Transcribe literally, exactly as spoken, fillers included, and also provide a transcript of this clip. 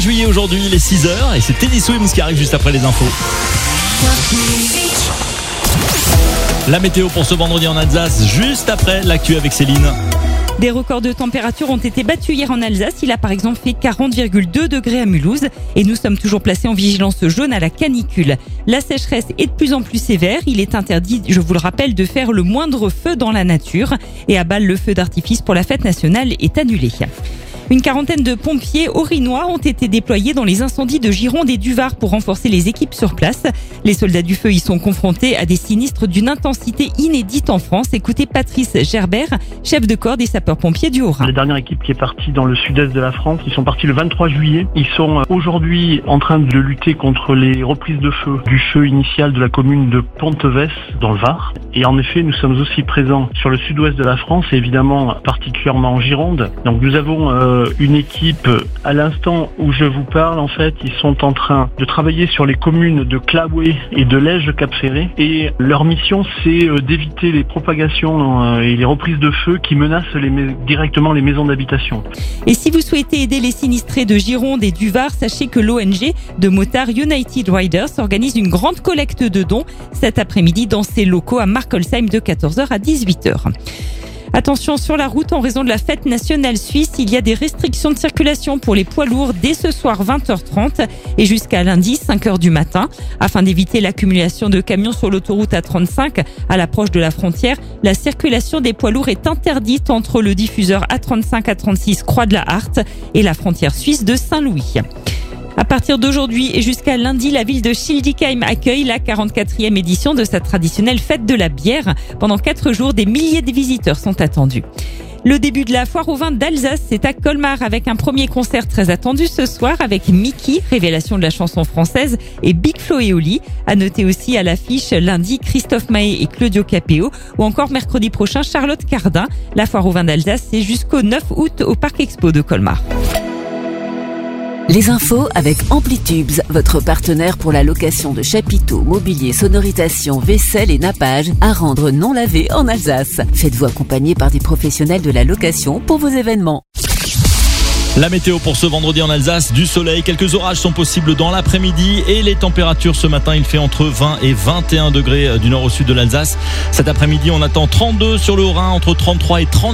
Juillet aujourd'hui, il est six heures et c'est Teddy Swims qui arrive juste après les infos. La météo pour ce vendredi en Alsace, juste après l'actu avec Céline. Des records de température ont été battus hier en Alsace. Il a par exemple fait quarante virgule deux degrés à Mulhouse et nous sommes toujours placés en vigilance jaune à la canicule. La sécheresse est de plus en plus sévère. Il est interdit, je vous le rappelle, de faire le moindre feu dans la nature. Et à Bâle, le feu d'artifice pour la fête nationale est annulé. Une quarantaine de pompiers orinois ont été déployés dans les incendies de Gironde et du Var pour renforcer les équipes sur place. Les soldats du feu y sont confrontés à des sinistres d'une intensité inédite en France. Écoutez Patrice Gerbert, chef de corps des sapeurs-pompiers du Haut-Rhin. La dernière équipe qui est partie dans le sud-est de la France, ils sont partis le vingt-trois juillet. Ils sont aujourd'hui en train de lutter contre les reprises de feu du feu initial de la commune de Ponteves dans le Var. Et en effet, nous sommes aussi présents sur le sud-ouest de la France et évidemment particulièrement en Gironde. Donc nous avons euh, une équipe, à l'instant où je vous parle, en fait, ils sont en train de travailler sur les communes de Claouet et de Lège-Cap-Ferré. Et leur mission, c'est d'éviter les propagations et les reprises de feu qui menacent les, directement les maisons d'habitation. Et si vous souhaitez aider les sinistrés de Gironde et du Var, sachez que l'O N G de motards United Riders organise une grande collecte de dons cet après-midi dans ses locaux à Markolsheim de quatorze heures à dix-huit heures. Attention sur la route, en raison de la fête nationale suisse, il y a des restrictions de circulation pour les poids lourds dès ce soir vingt heures trente et jusqu'à lundi cinq heures du matin. Afin d'éviter l'accumulation de camions sur l'autoroute A trente-cinq à l'approche de la frontière, la circulation des poids lourds est interdite entre le diffuseur A trente-cinq A trente-six Croix de la Harte et la frontière suisse de Saint-Louis. À partir d'aujourd'hui et jusqu'à lundi, la ville de Schildikheim accueille la quarante-quatrième édition de sa traditionnelle fête de la bière. Pendant quatre jours, des milliers de visiteurs sont attendus. Le début de la foire au vin d'Alsace, c'est à Colmar avec un premier concert très attendu ce soir avec Mickey, révélation de la chanson française, et Big Flo et Oli. À noter aussi à l'affiche lundi Christophe Maé et Claudio Capéo ou encore mercredi prochain Charlotte Cardin. La foire au vin d'Alsace, c'est jusqu'au neuf août au Parc Expo de Colmar. Les infos avec Amplitubes, votre partenaire pour la location de chapiteaux, mobilier, sonorisation, vaisselle et nappage à rendre non lavé en Alsace. Faites-vous accompagner par des professionnels de la location pour vos événements. La météo pour ce vendredi en Alsace, du soleil, quelques orages sont possibles dans l'après-midi et les températures ce matin, il fait entre vingt et vingt et un degrés du nord au sud de l'Alsace. Cet après-midi, on attend trente-deux sur le Haut-Rhin, entre trente-trois et trente